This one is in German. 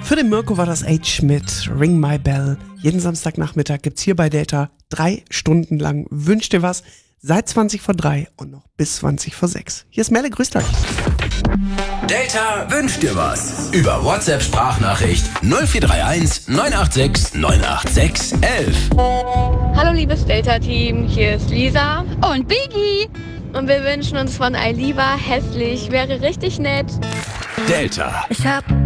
Für den Mirko war das H mit Ring My Bell. Jeden Samstagnachmittag gibt's hier bei Delta 3 Stunden lang Wünsch dir was. Seit 20 vor 3 und noch bis 20 vor 6. Hier ist Melle, grüßt euch. Delta wünscht dir was. Über WhatsApp-Sprachnachricht 0431 986 986 11. Hallo liebes Delta-Team, hier ist Lisa Und Biggie. und wir wünschen uns von Ailiva hässlich, wäre richtig nett. Delta. Ich hab